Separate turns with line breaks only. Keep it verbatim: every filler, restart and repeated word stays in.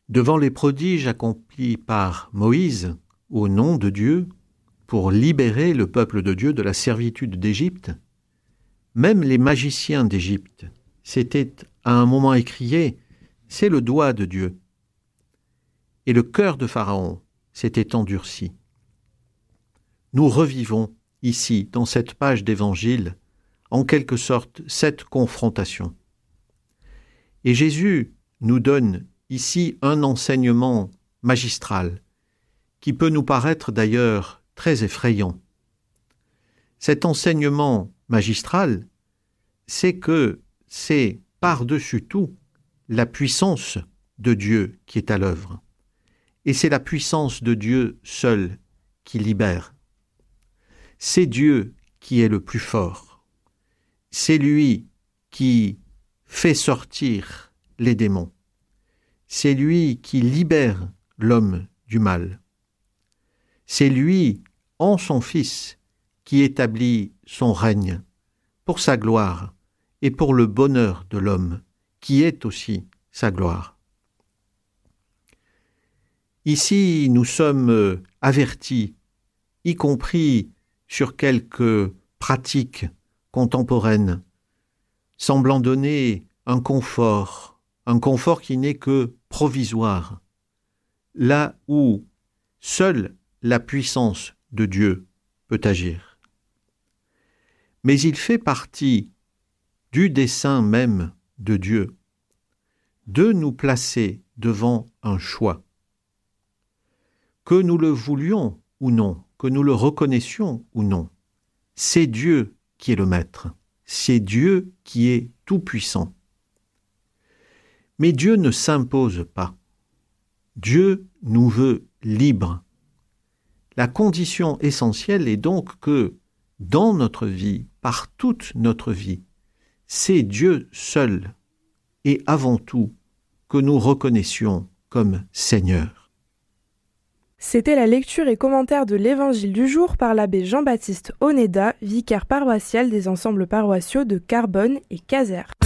Devant les prodiges accomplis par Moïse au nom de Dieu pour libérer le peuple de Dieu de la servitude d'Égypte, même les magiciens d'Égypte s'étaient à un moment écrié « C'est le doigt de Dieu ». Et le cœur de Pharaon s'était endurci. Nous revivons ici, dans cette page d'Évangile, en quelque sorte, cette confrontation. Et Jésus nous donne ici un enseignement magistral, qui peut nous paraître d'ailleurs très effrayant. Cet enseignement magistral, c'est que c'est par-dessus tout la puissance de Dieu qui est à l'œuvre. Et c'est la puissance de Dieu seul qui libère. C'est Dieu qui est le plus fort. C'est lui qui fait sortir les démons. C'est lui qui libère l'homme du mal. C'est lui, en son Fils, qui établit son règne pour sa gloire et pour le bonheur de l'homme, qui est aussi sa gloire. Ici, nous sommes avertis, y compris sur quelques pratiques contemporaines, semblant donner un confort, un confort qui n'est que provisoire, là où seule la puissance de Dieu peut agir. Mais il fait partie du dessein même de Dieu de nous placer devant un choix. Que nous le voulions ou non, que nous le reconnaissions ou non, c'est Dieu qui est le maître, c'est Dieu qui est tout-puissant. Mais Dieu ne s'impose pas. Dieu nous veut libres. La condition essentielle est donc que, dans notre vie, par toute notre vie, c'est Dieu seul et avant tout que nous reconnaissions comme Seigneur.
C'était la lecture et commentaire de l'Évangile du jour par l'abbé Jean-Baptiste Oneda, vicaire paroissial des ensembles paroissiaux de Carbonne et Casères.